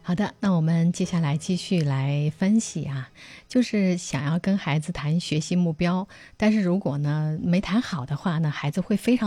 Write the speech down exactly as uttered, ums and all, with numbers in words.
好的，那我们接下来继续来分析啊，就是想要跟孩子谈学习目标，但是如果呢没谈好的话呢，孩子会非常